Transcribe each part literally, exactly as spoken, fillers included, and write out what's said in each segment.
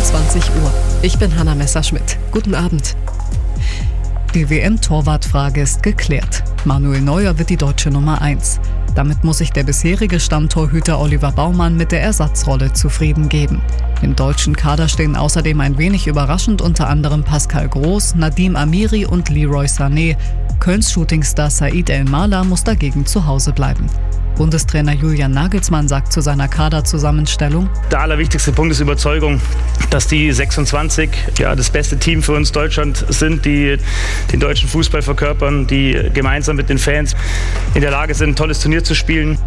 einundzwanzig Uhr. Ich bin Hanna Messerschmidt. Guten Abend. Die W M-Torwartfrage ist geklärt. Manuel Neuer wird die deutsche Nummer eins. Damit muss sich der bisherige Stammtorhüter Oliver Baumann mit der Ersatzrolle zufrieden geben. Im deutschen Kader stehen außerdem ein wenig überraschend unter anderem Pascal Groß, Nadim Amiri und Leroy Sané. Kölns Shootingstar Said El-Mala muss dagegen zu Hause bleiben. Bundestrainer Julian Nagelsmann sagt zu seiner Kaderzusammenstellung: Der allerwichtigste Punkt ist Überzeugung, dass die sechsundzwanzig ja, das beste Team für uns Deutschland sind, die den deutschen Fußball verkörpern, die gemeinsam mit den Fans in der Lage sind, ein tolles Turnier zu spielen.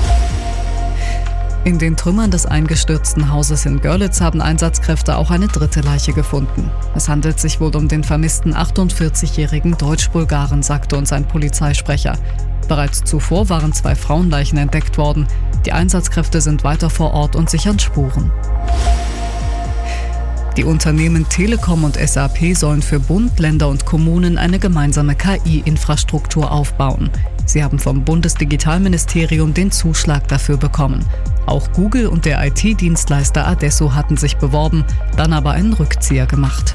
In den Trümmern des eingestürzten Hauses in Görlitz haben Einsatzkräfte auch eine dritte Leiche gefunden. Es handelt sich wohl um den vermissten achtundvierzigjährigen Deutsch-Bulgaren, sagte uns ein Polizeisprecher. Bereits zuvor waren zwei Frauenleichen entdeckt worden. Die Einsatzkräfte sind weiter vor Ort und sichern Spuren. Die Unternehmen Telekom und S A P sollen für Bund, Länder und Kommunen eine gemeinsame K I-Infrastruktur aufbauen. Sie haben vom Bundesdigitalministerium den Zuschlag dafür bekommen. Auch Google und der I T-Dienstleister Adesso hatten sich beworben, dann aber einen Rückzieher gemacht.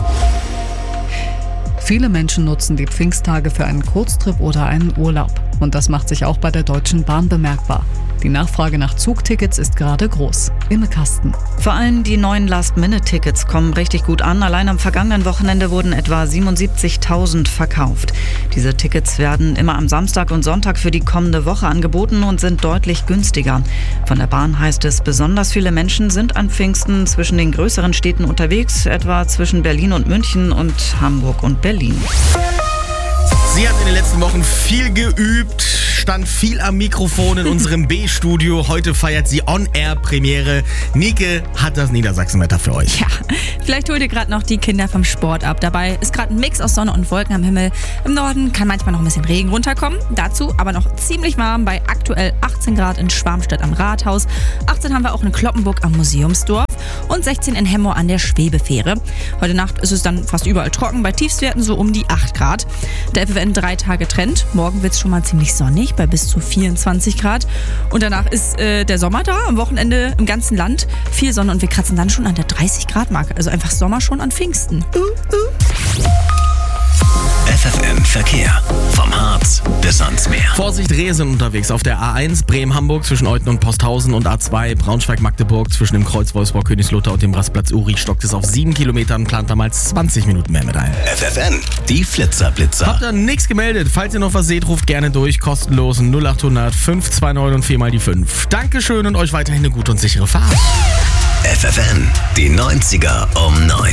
Viele Menschen nutzen die Pfingsttage für einen Kurztrip oder einen Urlaub. Und das macht sich auch bei der Deutschen Bahn bemerkbar. Die Nachfrage nach Zugtickets ist gerade groß. Imme Kasten. Vor allem die neuen Last-Minute-Tickets kommen richtig gut an. Allein am vergangenen Wochenende wurden etwa siebenundsiebzigtausend verkauft. Diese Tickets werden immer am Samstag und Sonntag für die kommende Woche angeboten und sind deutlich günstiger. Von der Bahn heißt es, besonders viele Menschen sind an Pfingsten zwischen den größeren Städten unterwegs, etwa zwischen Berlin und München und Hamburg und Berlin. Sie hat in den letzten Wochen viel geübt, stand viel am Mikrofon in unserem B-Studio. Heute feiert sie On-Air-Premiere. Nike hat das Niedersachsenwetter für euch. Ja, vielleicht holt ihr gerade noch die Kinder vom Sport ab. Dabei ist gerade ein Mix aus Sonne und Wolken am Himmel. Im Norden kann manchmal noch ein bisschen Regen runterkommen. Dazu aber noch ziemlich warm bei aktuell achtzehn Grad in Schwarmstedt am Rathaus. achtzehn haben wir auch in Kloppenburg am Museumsdorf und sechzehn in Hemmoor an der Schwebefähre. Heute Nacht ist es dann fast überall trocken, bei Tiefstwerten so um die acht Grad. Der F F N drei Tage Trend. Morgen wird es schon mal ziemlich sonnig bei bis zu vierundzwanzig Grad. Und danach ist äh, der Sommer da, am Wochenende im ganzen Land. Viel Sonne und wir kratzen dann schon an der dreißig Grad Marke. Also einfach Sommer schon an Pfingsten. Uh, uh. F F N Verkehr. Vom Harz bis ans Meer. Vorsicht, Rehe sind unterwegs auf der A eins, Bremen-Hamburg zwischen Euthen und Posthausen und A zwei, Braunschweig-Magdeburg zwischen dem Kreuz Wolfsburg-Königslutter und dem Rastplatz Uri stockt es auf sieben Kilometern, plant damals zwanzig Minuten mehr mit ein. F F N, die Flitzer-Blitzer. Habt ihr nichts gemeldet? Falls ihr noch was seht, ruft gerne durch, kostenlos null achthundert fünf zwei neun und vier mal die fünf. Dankeschön und euch weiterhin eine gute und sichere Fahrt. F F N, die neunziger um neun.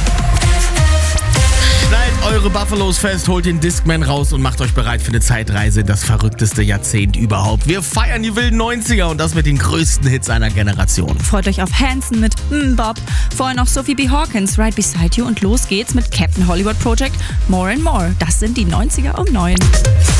Schnallt eure Buffalos fest, holt den Discman raus und macht euch bereit für eine Zeitreise in das verrückteste Jahrzehnt überhaupt. Wir feiern die wilden neunziger und das mit den größten Hits einer Generation. Freut euch auf Hanson mit mm, Bob, vorher noch Sophie B. Hawkins, Right Beside You und los geht's mit Captain Hollywood Project, More and More. Das sind die neunziger um neun.